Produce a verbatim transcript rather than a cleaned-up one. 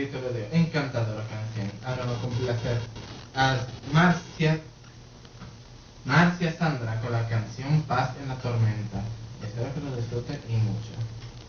Encantadora canción. Ahora va a complacer a Marcia, Marcia Sandra con la canción Paz en la Tormenta. Espero que lo disfruten y mucho.